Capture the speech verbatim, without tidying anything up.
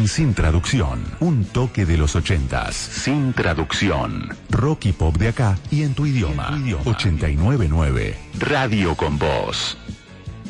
en Sin Traducción. Un toque de los ochentas. Sin Traducción. Rock y pop de acá y en tu idioma. ochenta y nueve punto nueve. Radio con Voz.